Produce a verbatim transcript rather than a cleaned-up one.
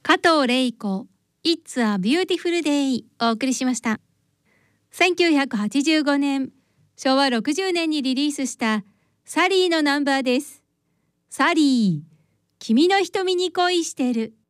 加藤玲子 It's a Beautiful Day お送りしました。せんきゅうひゃくはちじゅうごねん、しょうわろくじゅうねんにリリースしたサリーのナンバーです。サリー、君の瞳に恋してる。